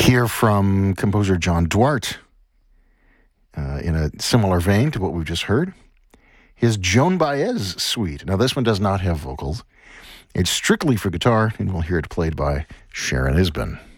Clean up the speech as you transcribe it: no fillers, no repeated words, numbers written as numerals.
hear from composer John Duarte in a similar vein to what we've just heard. His Joan Baez suite. Now, this one does not have vocals. It's strictly for guitar, and we'll hear it played by Sharon Isbin.